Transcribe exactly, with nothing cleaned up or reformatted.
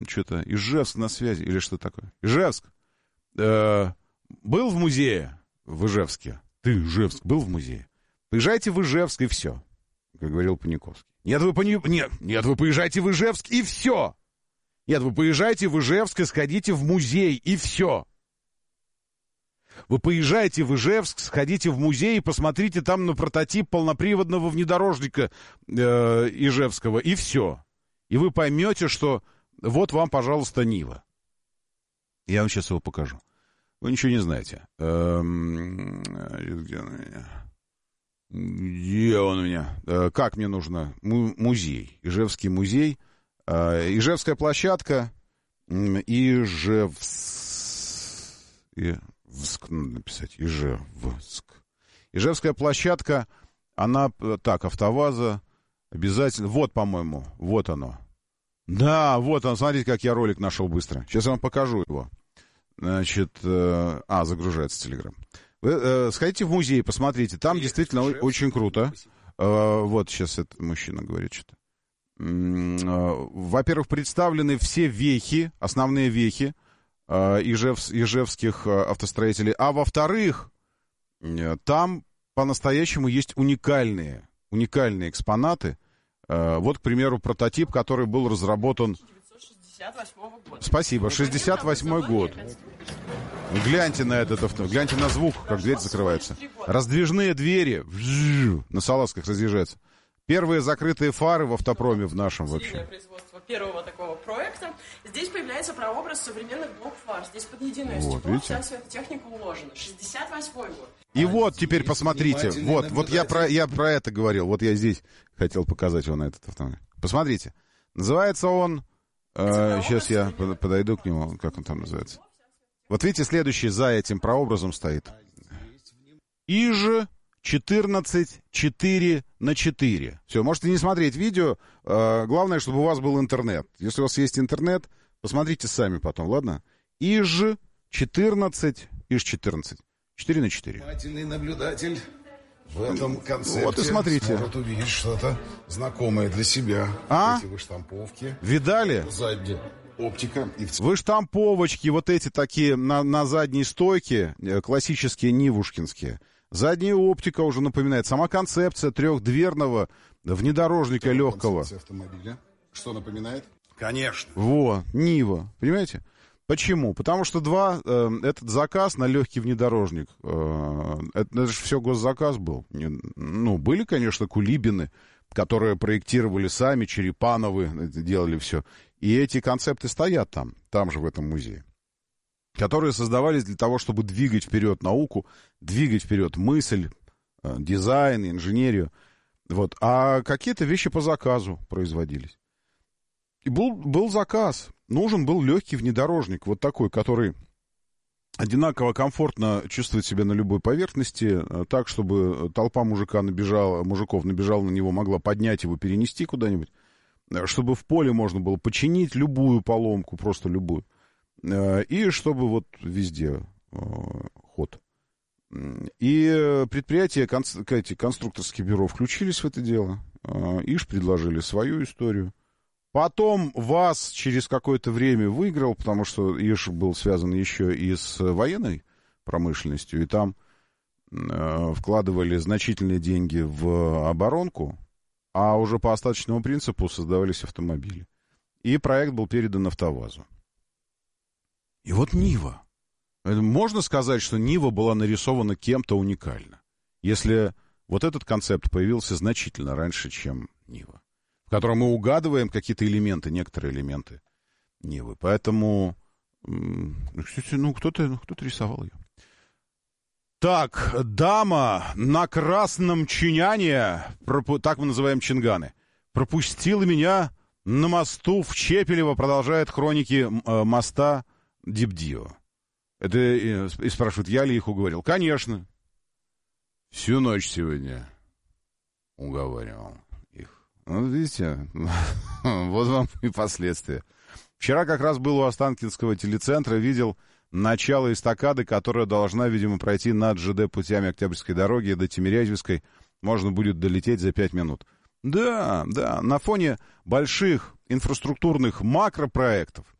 Что-то Ижевск на связи или что такое? Ижевск. Э, был в музее в Ижевске? Ты, Ижевск, был в музее? Поезжайте в Ижевск и все, как говорил Паниковский. Нет, вы, пони... нет, нет, вы поезжайте в Ижевск и все. Нет, вы поезжайте в Ижевск и сходите в музей и все. Вы поезжайте в Ижевск, сходите в музей и посмотрите там на прототип полноприводного внедорожника э, Ижевского и все. И вы поймете, что вот вам, пожалуйста, Нива. Я вам сейчас его покажу. Вы ничего не знаете. Эм, где он у меня? Где он у меня? Э, как мне нужно? Му- музей. Ижевский музей. Э, Ижевская площадка. Ижевск. Ижевск надо написать. Ижевск. Ижевская площадка. Она... Так, АвтоВАЗа. Обязательно. Вот, по-моему. Вот оно. Да, вот он, смотрите, как я ролик нашел быстро. Сейчас я вам покажу его. Значит, э, а, загружается Телеграм. Вы э, сходите в музей, посмотрите, там Привет, действительно Ижевск. Очень круто. Э, вот сейчас этот мужчина говорит что-то. Э, во-первых, представлены все вехи, основные вехи э, ижев, ижевских э, автостроителей. А во-вторых, э, там по-настоящему есть уникальные, уникальные экспонаты. Вот, к примеру, прототип, который был разработан... тысяча девятьсот шестьдесят восьмого года. Спасибо, шестьдесят восьмой год. Гляньте на этот авто, гляньте на звук, как дверь закрывается. Раздвижные двери, на салазках разъезжаются. Первые закрытые фары в автопроме в нашем вообще. Производство первого такого проекта. Здесь появляется прообраз современных блок-фар. Здесь под единую вот, стекло видите? вся светотехника уложена. шестьдесят восьмой год. И вот теперь посмотрите, вот, вот я про, я про это говорил, вот я здесь хотел показать его на этот автомобиль. Посмотрите, называется он, э, сейчас я подойду к нему, как он там называется. Вот видите, следующий за этим прообразом стоит. Иж четырнадцать четыре на четыре. Все, можете не смотреть видео, э, главное, чтобы у вас был интернет. Если у вас есть интернет, посмотрите сами потом, ладно? Иж четырнадцать, Иж четырнадцать. четыре на четыре. Внимательный наблюдатель в этом концерте вот и смотрите. может увидеть что-то знакомое для себя. А? Эти выштамповки. Видали? Сзади оптика. И в... Выштамповочки, вот эти такие на, на задней стойке, классические нивушкинские. Задняя оптика уже напоминает. Сама концепция трехдверного внедорожника Вторая легкого. Автомобиля. Что напоминает? Конечно. Во, Нива. Понимаете? Почему? Потому что два, э, этот заказ на легкий внедорожник, э, это, это же все госзаказ был. Не, ну, были, конечно, Кулибины, которые проектировали сами, Черепановы делали все. И эти концепты стоят там, там же в этом музее, которые создавались для того, чтобы двигать вперед науку, двигать вперед мысль, э, дизайн, инженерию. Вот. А какие-то вещи по заказу производились. И был, был заказ. Нужен был легкий внедорожник, вот такой, который одинаково комфортно чувствует себя на любой поверхности, так, чтобы толпа мужика набежала, мужиков набежала на него, могла поднять его, перенести куда-нибудь, чтобы в поле можно было починить любую поломку, просто любую, и чтобы вот везде ход. И предприятия, эти конструкторские бюро включились в это дело, ИЖ предложили свою историю. Потом ВАЗ через какое-то время выиграл, потому что ИЖ был связан еще и с военной промышленностью, и там э, вкладывали значительные деньги в оборонку, а уже по остаточному принципу создавались автомобили. И проект был передан АвтоВАЗу. И вот Нива. Можно сказать, что Нива была нарисована кем-то уникально, если вот этот концепт появился значительно раньше, чем Нива, в котором мы угадываем какие-то элементы, некоторые элементы Нивы. Поэтому, кстати, ну, кто-то, кто-то рисовал ее. Так, дама на красном чиняне, так мы называем чинганы, пропустила меня на мосту в Чепелево, продолжает хроники моста Дибдио. Это и спрашивают, я ли их уговорил? Конечно. Всю ночь сегодня уговаривал. Ну, видите, вот вам и последствия. Вчера как раз был у Останкинского телецентра, видел начало эстакады, которая должна, видимо, пройти над ЖД путями Октябрьской дороги до Тимирязевской. Можно будет долететь за пять минут. Да, да, на фоне больших инфраструктурных макропроектов